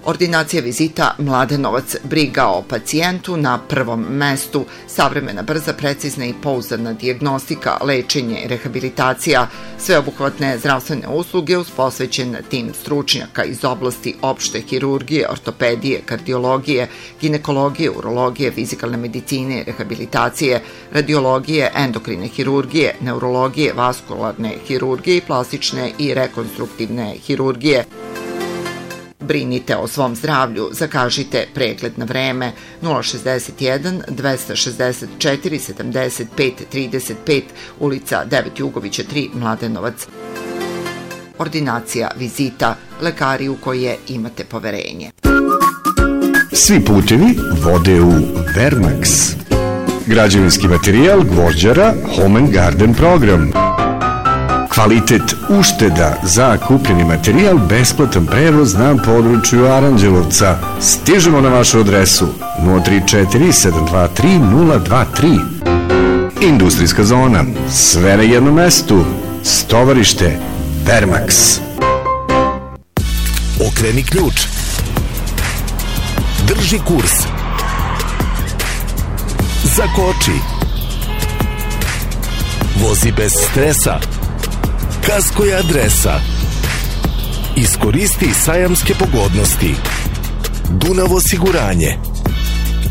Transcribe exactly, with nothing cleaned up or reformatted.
Ordinacija Vizita Mladenovac, briga o pacijentu na prvom mestu, savremena, brza, precizna i pouzdana dijagnostika, lečenje i rehabilitacija, sveobuhvatne zdravstvene usluge uz posvećen tim stručnjaka iz oblasti opšte hirurgije, ortopedije, kardiologije, ginekologije, urologije, fizikalne medicine, rehabilitacije, radiologije, endokrine hirurgije, neurologije, vaskularne hirurgije i plastične i rekonstruktivne hirurgije. Brinite o svom zdravlju, zakažite pregled na vreme nula šezdeset jedan dvesta šezdeset četiri sedamdeset pet trideset pet, ulica devet Jugovića tri, Mladenovac. Ordinacija Vizita, lekari u koje imate poverenje. Svi putevi vode u Vermax. Građevinski materijal, gvožđara, Home and Garden program. Kvalitet, ušteda za kupljeni materijal, besplatan prevoz na području Aranđelovca. Stižemo na vašu adresu nula tri četiri sedam dva tri nula dva tri. Industrijska zona, sve na jednom mestu. Stovarište Vermax. Okreni ključ. Drži kurs. Zakoči. Vozi bez stresa. Kasko je adresa. Iskoristi sajamske pogodnosti. Dunav osiguranje.